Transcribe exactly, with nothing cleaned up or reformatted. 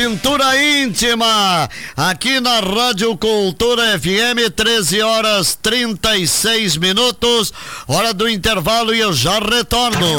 Cintura Íntima, aqui na Rádio Cultura F M, treze horas trinta e seis minutos, hora do intervalo e eu já retorno.